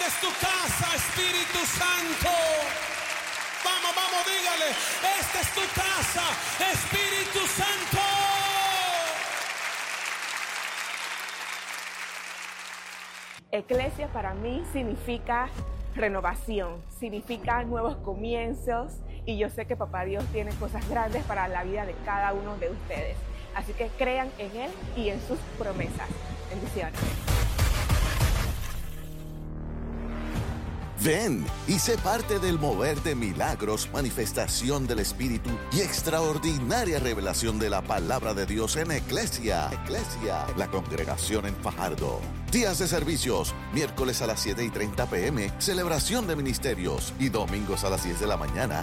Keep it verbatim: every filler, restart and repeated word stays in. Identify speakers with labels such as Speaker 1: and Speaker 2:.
Speaker 1: Esta es tu casa, Espíritu Santo. Vamos, vamos, dígale. Esta es tu casa, Espíritu Santo.
Speaker 2: Eclesia para mí significa renovación, significa nuevos comienzos, y yo sé que Papá Dios tiene cosas grandes para la vida de cada uno de ustedes. Así que crean en Él y en sus promesas. Bendiciones.
Speaker 3: Ven y sé parte del mover de milagros, manifestación del Espíritu y extraordinaria revelación de la palabra de Dios en Eclesia. Eclesia, la congregación en Fajardo. Días de servicios, miércoles a las siete y treinta p m, celebración de ministerios, y domingos a las diez de la mañana,